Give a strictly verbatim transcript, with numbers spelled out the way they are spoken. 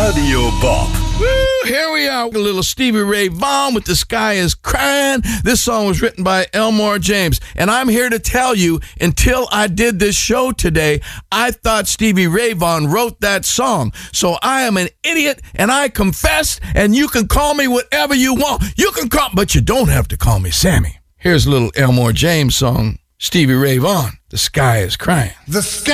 Radio Bop. Woo, here we are with a little Stevie Ray Vaughan with The Sky is Crying. This song was written by Elmore James. And I'm here to tell you, until I did this show today, I thought Stevie Ray Vaughan wrote that song. So I am an idiot, and I confess, and you can call me whatever you want. You can call, but you don't have to call me Sammy. Here's a little Elmore James song, Stevie Ray Vaughan, The Sky is Crying. The sky